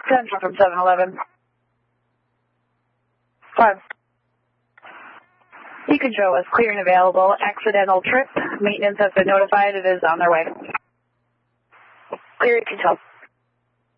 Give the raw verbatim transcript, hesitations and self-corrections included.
Central from seven eleven. Five. Beacon show is clear and available. Accidental trip. Maintenance has been notified. It is on their way. Clear, you can tell.